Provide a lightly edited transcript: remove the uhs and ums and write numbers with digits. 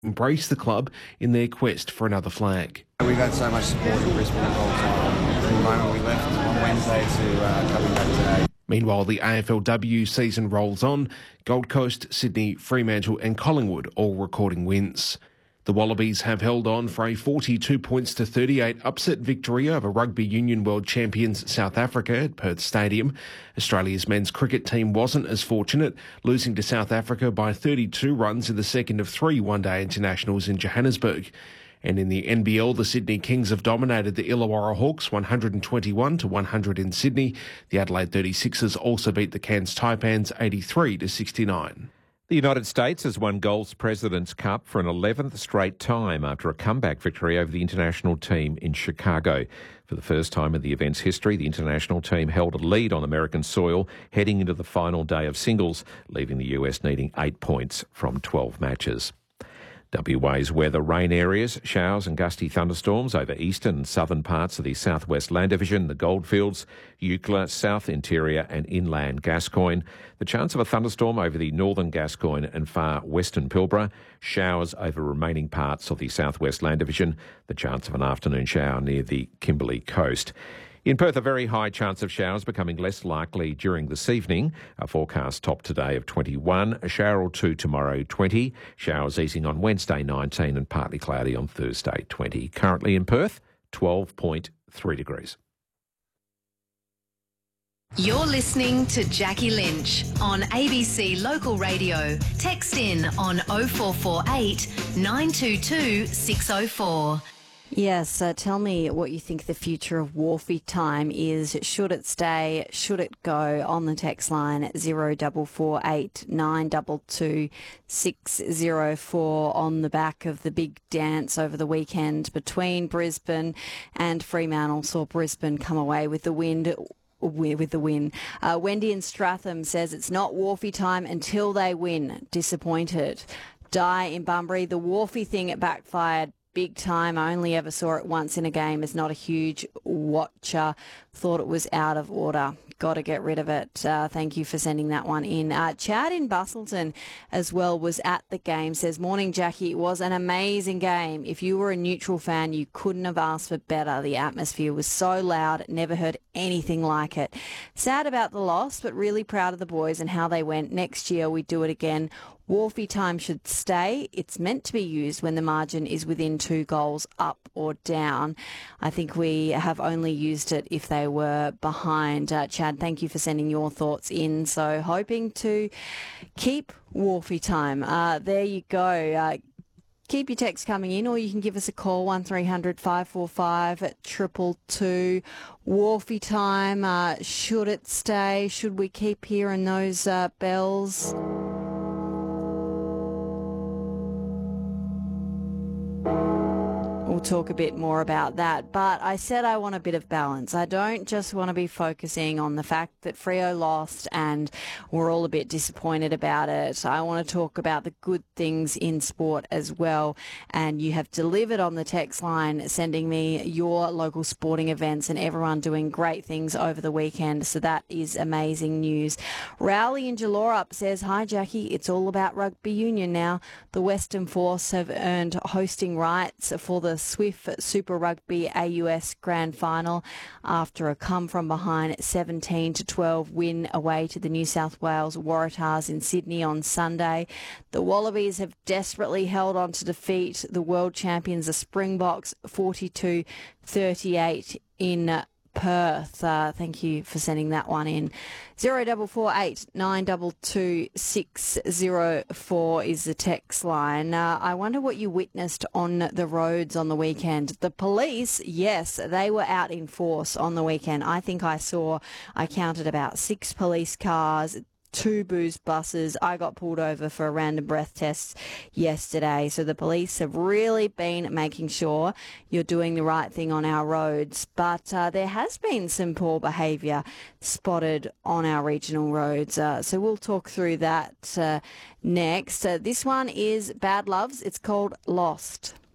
embrace the club in their quest for another flag. We've had so much support in Brisbane the whole time. From the moment we left on Wednesday to coming back today. Meanwhile, the AFLW season rolls on. Gold Coast, Sydney, Fremantle and Collingwood all recording wins. The Wallabies have held on for a 42 points to 38 upset victory over Rugby Union World Champions South Africa at Perth Stadium. Australia's men's cricket team wasn't as fortunate, losing to South Africa by 32 runs in the second of 3 one-day internationals in Johannesburg. And in the NBL, the Sydney Kings have dominated the Illawarra Hawks 121 to 100 in Sydney. The Adelaide 36ers also beat the Cairns Taipans 83 to 69. The United States has won Golf's President's Cup for an 11th straight time after a comeback victory over the international team in Chicago. For the first time in the event's history, the international team held a lead on American soil heading into the final day of singles, leaving the US needing 8 points from 12 matches. WA's weather: rain areas, showers and gusty thunderstorms over eastern and southern parts of the southwest land division, the Goldfields, Eucla, south interior and inland Gascoyne. The chance of a thunderstorm over the northern Gascoyne and far western Pilbara. Showers over remaining parts of the southwest land division. The chance of an afternoon shower near the Kimberley coast. In Perth, a very high chance of showers becoming less likely during this evening. A forecast top today of 21, a shower or two tomorrow 20, showers easing on Wednesday 19 and partly cloudy on Thursday 20. Currently in Perth, 12.3 degrees. You're listening to Jackie Lynch on ABC Local Radio. Text in on 0448 922 604. Yes, tell me what you think the future of Wharfie time is. Should it stay? Should it go? On the text line 0448 922 604 on the back of the big dance over the weekend between Brisbane and Fremantle. Saw Brisbane come away with the win. Wendy in Stratham says it's not Wharfie time until they win. Disappointed. Di in Bunbury, the Wharfie thing, it backfired big time. I only ever saw it once in a game. Is not a huge watcher. Thought it was out of order. Got to get rid of it. Thank you for sending that one in. Chad in Bustleton as well was at the game. Says, morning, Jackie. It was an amazing game. If you were a neutral fan, you couldn't have asked for better. The atmosphere was so loud. Never heard anything like it. Sad about the loss, but really proud of the boys and how they went. Next year, we do it again. Wharfie time should stay. It's meant to be used when the margin is within 2 goals up or down. I think we have only used it if they were behind. Chad, thank you for sending your thoughts in. So hoping to keep Wharfie time. There you go. Keep your text coming in, or you can give us a call, 1300 545 222. Wharfie time, should it stay? Should we keep hearing those bells? We'll talk a bit more about that, but I said I want a bit of balance. I don't just want to be focusing on the fact that Freo lost and we're all a bit disappointed about it. I want to talk about the good things in sport as well, and you have delivered on the text line, sending me your local sporting events and everyone doing great things over the weekend, so that is amazing news. Rowley in Jallorup says, hi Jackie, it's all about rugby union now. The Western Force have earned hosting rights for the Swift Super Rugby AUS Grand Final after a come-from-behind 17-12 win away to the New South Wales Waratahs in Sydney on Sunday. The Wallabies have desperately held on to defeat the world champions, the Springboks, 42-38 in Perth. Thank you for sending that one in. 0448 922 604 is the text line. I wonder what you witnessed on the roads on the weekend. The police, yes, they were out in force on the weekend. I think I counted about 6 police cars, 2 booze buses. I got pulled over for a random breath test yesterday. So the police have really been making sure you're doing the right thing on our roads. But there has been some poor behaviour spotted on our regional roads. So we'll talk through that next. This one is Bad Loves. It's called Lost.